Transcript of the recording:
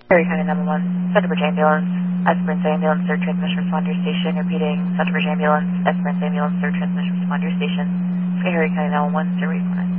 Perry County 911, Centerbridge Ambulance, Esperance Ambulance, third transmission responder station, repeating Centerbridge Ambulance, Esperance Ambulance, third transmission responder station, Perry County 911, survey 4.